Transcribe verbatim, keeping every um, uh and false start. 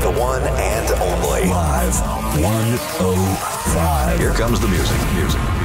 The one and only. Live one oh five. Here comes the music. Music.